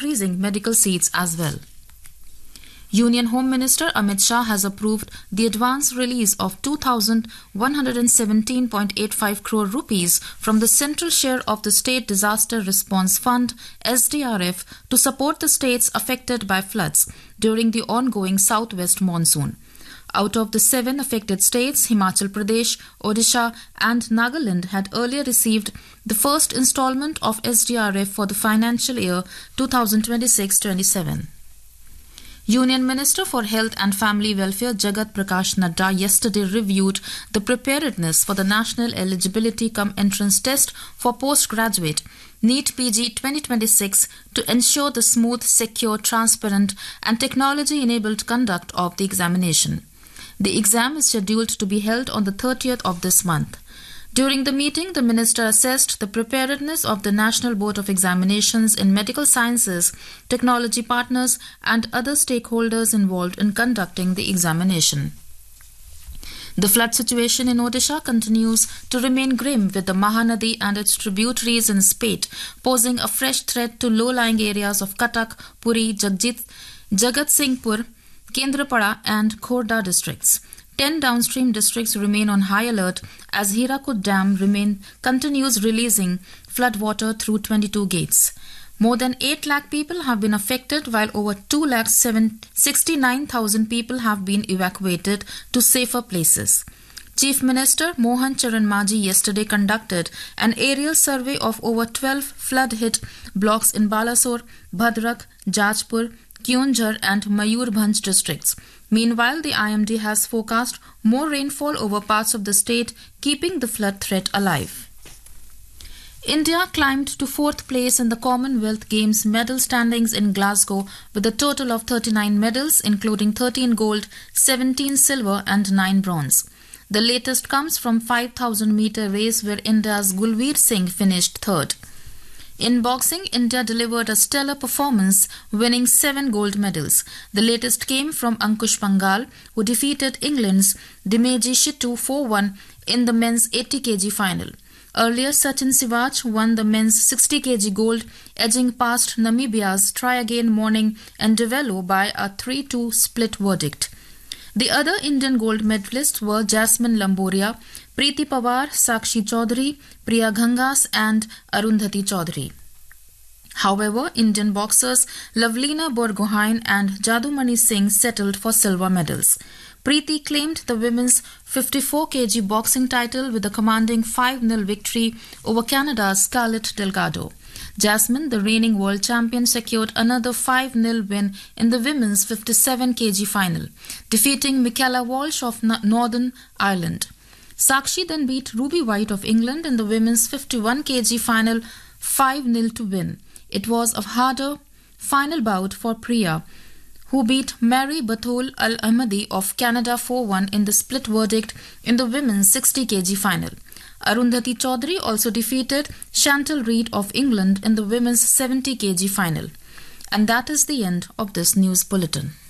increasing medical seats as well. Union Home Minister Amit Shah has approved the advance release of 2,117.85 crore rupees from the central share of the State Disaster Response Fund (SDRF) to support the states affected by floods during the ongoing southwest monsoon. Out of the 7 affected states, Himachal Pradesh, Odisha and Nagaland had earlier received the first installment of SDRF for the financial year 2026-27. Union Minister for Health and Family Welfare Jagat Prakash Nadda yesterday reviewed the preparedness for the National Eligibility Cum Entrance Test for Postgraduate NEET PG 2026 to ensure the smooth, secure, transparent and technology-enabled conduct of the examination. The exam is scheduled to be held on the 30th of this month. During the meeting, the minister assessed the preparedness of the National Board of Examinations in medical sciences, technology partners and other stakeholders involved in conducting the examination. The flood situation in Odisha continues to remain grim, with the Mahanadi and its tributaries in spate posing a fresh threat to low-lying areas of Cuttack, Puri, Jagatsinghpur, Kendrapada and Khordha districts. 10 downstream districts remain on high alert as Hirakud Dam continues releasing floodwater through 22 gates. More than 8 lakh people have been affected, while over 2,69,000 people have been evacuated to safer places. Chief Minister Mohan Charan Majhi yesterday conducted an aerial survey of over 12 flood-hit blocks in Balasore, Bhadrak, Jajpur, Kyonjhar and Mayurbhanj districts. Meanwhile, the IMD has forecast more rainfall over parts of the state, keeping the flood threat alive. India climbed to 4th place in the Commonwealth Games medal standings in Glasgow with a total of 39 medals, including 13 gold, 17 silver and 9 bronze. The latest comes from 5,000-meter race where India's Gulveer Singh finished 3rd. In boxing, India delivered a stellar performance, winning 7 gold medals. The latest came from Ankush Pangal, who defeated England's Dimeji Shittu 4-1 in the men's 80 kg final. Earlier, Sachin Sivach won the men's 60 kg gold, edging past Namibia's Try Again Morning and Develo by a 3-2 split verdict. The other Indian gold medalists were Jasmine Lamboria, Preeti Pawar, Sakshi Chaudhary, Priya Ghangas and Arundhati Chaudhary. However, Indian boxers Lavlina Borgohain and Jadumani Singh settled for silver medals. Preeti claimed the women's 54 kg boxing title with a commanding 5-0 victory over Canada's Scarlett Delgado. Jasmine, the reigning world champion, secured another 5-0 win in the women's 57 kg final, defeating Michaela Walsh of Northern Ireland. Sakshi then beat Ruby White of England in the women's 51 kg final 5-0 to win. It was a harder final bout for Priya, who beat Mary Bathol Al-Ahmadi of Canada 4-1 in the split verdict in the women's 60 kg final. Arundhati Chaudhary also defeated Chantal Reid of England in the women's 70 kg final. And that is the end of this news bulletin.